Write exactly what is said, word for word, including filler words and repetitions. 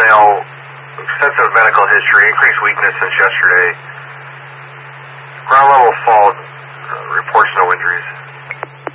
male, extensive medical history, increased weakness since yesterday. Ground level fault, uh, reports no injuries.